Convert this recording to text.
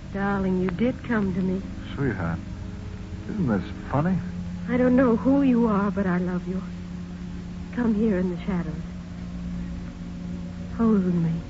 Darling, you did come to me. Sweetheart, isn't this funny? I don't know who you are, but I love you. Come here in the shadows. Hold me.